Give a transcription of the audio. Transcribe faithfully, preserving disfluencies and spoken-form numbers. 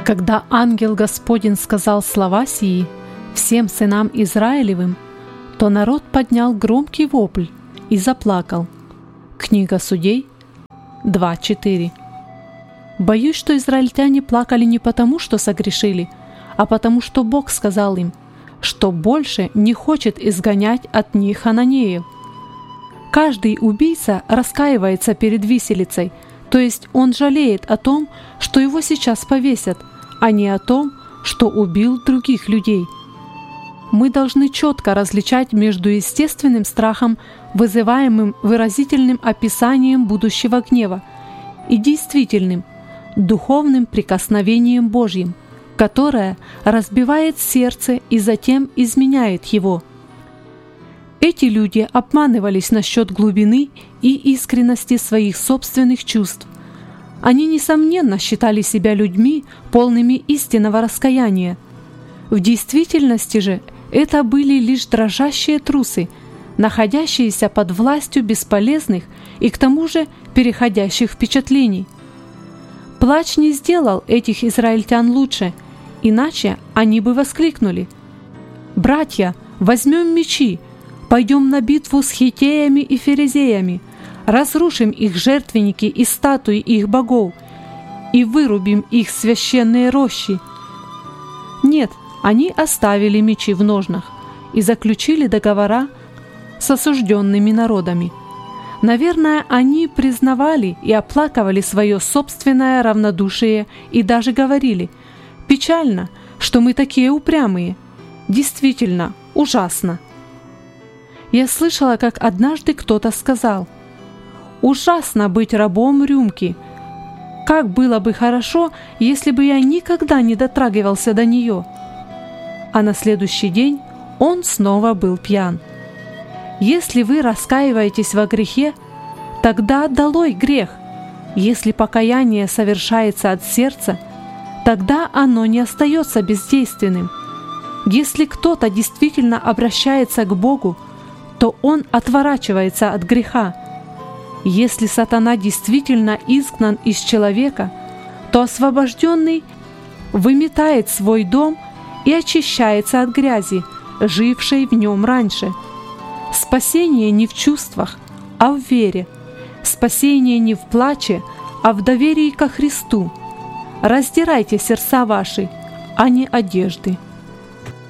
Когда ангел Господень сказал слова сии всем сынам Израилевым, то народ поднял громкий вопль и заплакал. Книга Судей два четыре. Боюсь, что израильтяне плакали не потому, что согрешили, а потому, что Бог сказал им, что больше не хочет изгонять от них хананеев. Каждый убийца раскаивается перед виселицей, то есть он жалеет о том, что его сейчас повесят, а не о том, что убил других людей. Мы должны четко различать между естественным страхом, вызываемым выразительным описанием будущего гнева, и действительным, духовным прикосновением Божьим, которое разбивает сердце и затем изменяет его. Эти люди обманывались насчет глубины и искренности своих собственных чувств. Они, несомненно, считали себя людьми, полными истинного раскаяния. В действительности же это были лишь дрожащие трусы, находящиеся под властью бесполезных и к тому же переходящих впечатлений. Плач не сделал этих израильтян лучше, иначе они бы воскликнули: «Братья, возьмем мечи, пойдем на битву с хиттеями и ферезеями, разрушим их жертвенники и статуи их богов и вырубим их священные рощи». Нет, они оставили мечи в ножнах и заключили договора с осужденными народами. Наверное, они признавали и оплакивали свое собственное равнодушие и даже говорили: «Печально, что мы такие упрямые. Действительно, ужасно». Я слышала, как однажды кто-то сказал: «Ужасно быть рабом рюмки. Как было бы хорошо, если бы я никогда не дотрагивался до нее». А на следующий день он снова был пьян. Если вы раскаиваетесь во грехе, тогда долой грех. Если покаяние совершается от сердца, тогда оно не остается бездейственным. Если кто-то действительно обращается к Богу, то он отворачивается от греха. Если сатана действительно изгнан из человека, то освобожденный выметает свой дом и очищается от грязи, жившей в нем раньше. Спасение не в чувствах, а в вере. Спасение не в плаче, а в доверии ко Христу. Раздирайте сердца ваши, а не одежды.